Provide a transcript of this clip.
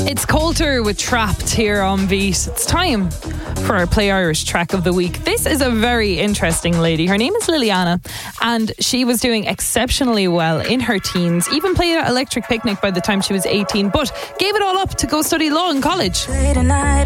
It's Coulter with Trapped here on Beat. It's time for our Play Irish track of the week. This is a very interesting lady. Her name is Liliana, and she was doing exceptionally well in her teens, even played at Electric Picnic by the time she was 18, but gave it all up to go study law in college. Late at night